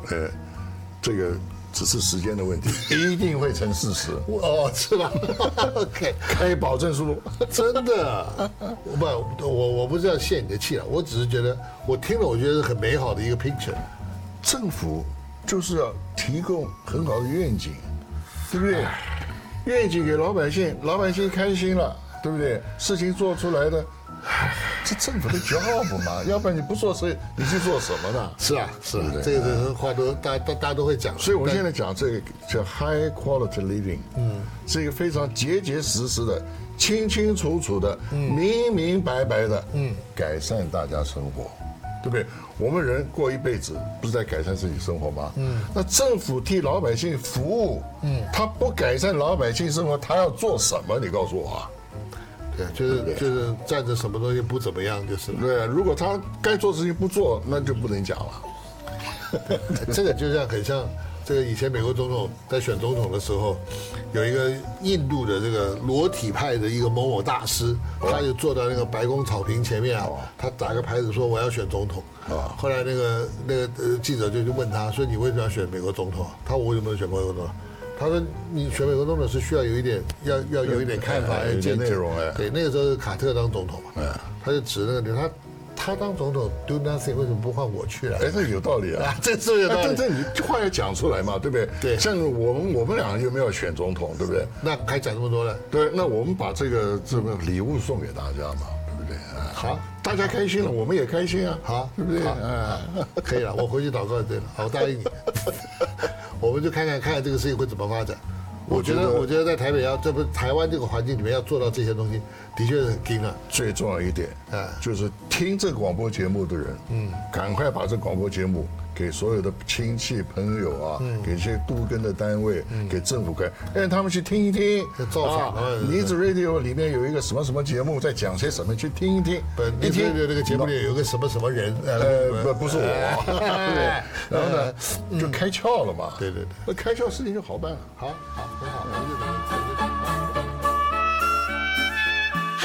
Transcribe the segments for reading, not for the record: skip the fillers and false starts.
这个只是时间的问题，一定会成事实。 是吧？OK， 开保证书， 真的。我不是要泄你的气了，我只是觉得我听了，我觉得是很美好的一个 picture。 政府就是要提供很好的愿景，对不对？愿景给老百姓，老百姓开心了，对不对？事情做出来的。这政府的 job 嘛，要不然你不做事，你去做什么呢？ 是啊，这个话都大家都会讲。 所以我现在讲这个叫 high quality living，是一个非常结结实实的、清清楚楚的、明明白白的，改善大家生活，对不对？我们人过一辈子，不是在改善自己生活吗？那政府替老百姓服务，他不改善老百姓生活，他要做什么？你告诉我啊！ 对，就是站着什么东西不怎么样，就是对。如果他该做事情不做，那就不能讲了。 这个就像很像这个以前美国总统在选总统的时候，有一个印度的这个裸体派的一个某某大师，他就坐到那个白宫草坪前面啊，他打个牌子说我要选总统。后来那个记者就问他说你为什么要选美国总统？他说我为什么要选美国总统？他说：“你选美国总统是需要有一点，要有一点看法， 有点内容哎。 对，那个时候卡特当总统嘛，他就指那个他当总统 do nothing， 为什么不换我去了？ 这有道理啊， 这是有道理。 这你话要讲出来嘛，对不对？ 对， 像我们两个有没有选总统，对不对？ 那还讲这么多了？ 对，那我们把这个礼物送给大家嘛，对不对？ 好， 大家开心了，我们也开心啊， 好， 对不对？ 可以了，我回去祷告就对了。好，我答应你。我们就看这个事情会怎么发展。我觉得在台北台湾这个环境里面要做到这些东西，的确是很硬啊。 最重要一点就是听这个广播节目的人，赶快把这广播节目给所有的亲戚朋友啊，给一些都更的单位，给政府让他们去听一听。尼子 Radio 里面有一个什么什么节目，在讲些什么，去听一听。 尼子 Radio 这个节目里有个什么什么人， 不是我，对。然后呢，就开窍了嘛。 对， 那开窍事情就好办了。 好，很好，我就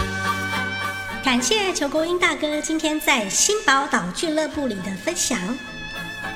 感谢裘国英大哥今天在新宝岛俱乐部里的分享。